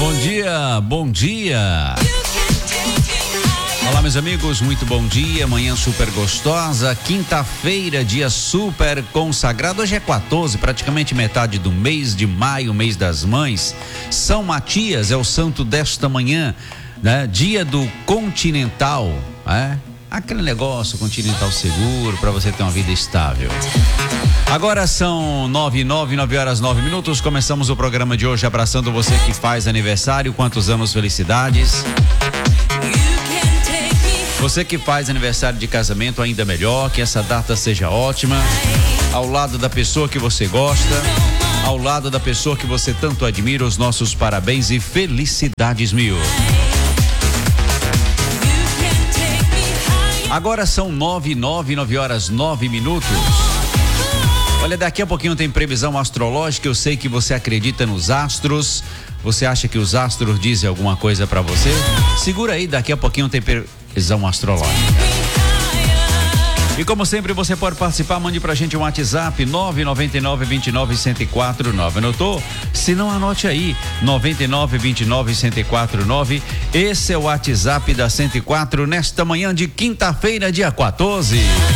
Bom dia, bom dia. Olá, meus amigos, muito bom dia. Manhã super gostosa, quinta-feira, dia super consagrado. Hoje é 14, praticamente metade do mês de maio, mês das mães. São Matias é o santo desta manhã, né? Dia do Continental, né? Aquele negócio Continental seguro para você ter uma vida estável. Agora são 9 horas 9 minutos. Começamos o programa de hoje abraçando você que faz aniversário. Quantos anos, felicidades. Você que faz aniversário de casamento, ainda melhor, que essa data seja ótima. Ao lado da pessoa que você gosta, ao lado da pessoa que você tanto admira, os nossos parabéns e felicidades mil. Agora são 9 horas 9 minutos. Olha, daqui a pouquinho tem previsão astrológica. Eu sei que você acredita nos astros. Você acha que os astros dizem alguma coisa pra você? Segura aí, daqui a pouquinho tem previsão astrológica. E como sempre, você pode participar, mande pra gente um WhatsApp 999-29-1049. Anotou? Se não, anote aí, 99-29-1049. Esse é o WhatsApp da 104 nesta manhã de quinta-feira, dia 14.